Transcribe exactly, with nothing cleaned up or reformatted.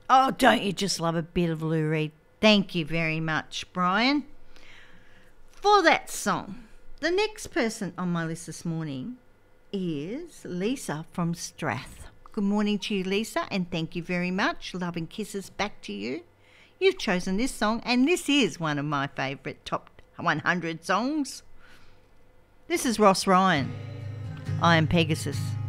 Oh, don't you just love a bit of Lou Reed? Thank you very much, Brian, for that song. The next person on my list this morning is Lisa from Strath. Good morning to you, Lisa, and thank you very much. Love and kisses back to you. You've chosen this song, and this is one of my favourite top one hundred songs. This is Ross Ryan. I Am Pegasus.